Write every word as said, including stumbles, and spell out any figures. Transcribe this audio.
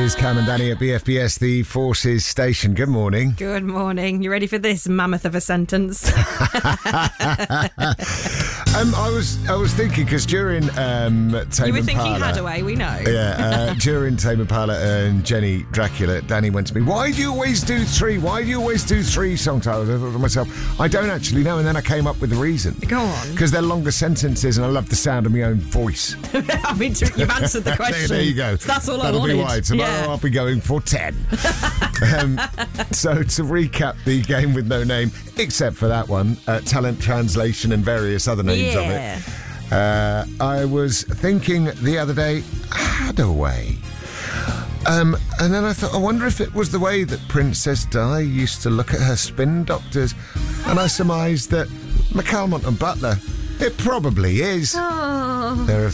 is Cam and Danny at B F B S, the Forces station. Good morning. Good morning. You ready for this mammoth of a sentence? um, I was I was thinking, because during um, Tame You were thinking Impala, Hadaway, we know. Yeah, uh, during Tame Impala and Jenny Dracula, Danny went to me, why do you always do three? Why do you always do three song titles? I thought to myself, I don't actually know. And then I came up with the reason. Go on. Because they're longer sentences and I love the sound of my own voice. I mean, you've answered the question. there, there you go. So that's all That'll I wanted. be why. Tomorrow Yeah. I'll be going for ten. um, so to recap the game with no name, except for that one, uh, talent, translation and various other names Yeah. of it. Uh, I was thinking the other day, Hadaway. Um, and then I thought, I wonder if it was the way that Princess Di used to look at her spin doctors. And I surmised that McCalmont and Butler, it probably is. Oh. There are